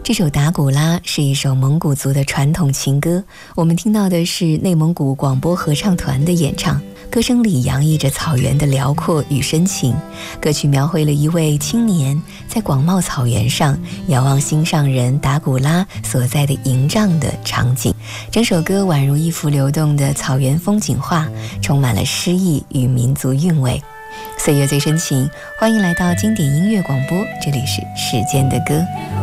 这首达古拉是一首蒙古族的传统情歌，我们听到的是内蒙古广播合唱团的演唱，歌声里洋溢着草原的辽阔与深情。歌曲描绘了一位青年在广袤草原上遥望心上人达古拉所在的营帐的场景。整首歌宛如一幅流动的草原风景画，充满了诗意与民族韵味。岁月最深情，欢迎来到经典音乐广播，这里是时间的歌。